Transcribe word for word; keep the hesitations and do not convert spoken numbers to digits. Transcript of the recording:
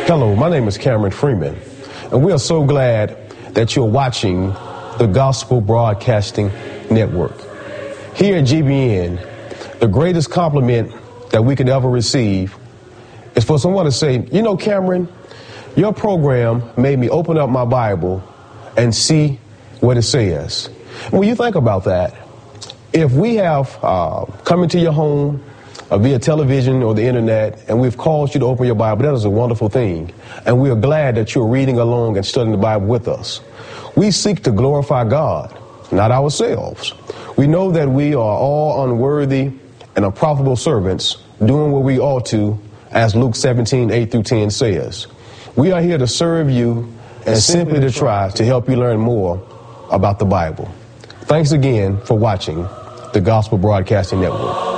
Hello, my name is Cameron Freeman, and we are so glad that you're watching the Gospel Broadcasting Network. Here at G B N, the greatest compliment that we could ever receive is for someone to say, you know, Cameron, your program made me open up my Bible and see what it says. When you think about that, if we have uh, come into your home uh, via television or the internet, and we've called you to open your Bible, that is a wonderful thing. And we are glad that you're reading along and studying the Bible with us. We seek to glorify God, not ourselves. We know that we are all unworthy and unprofitable servants doing what we ought to, as Luke seventeen, eight through ten says. We are here to serve you and simply to try to help you learn more about the Bible. Thanks again for watching the Gospel Broadcasting Network.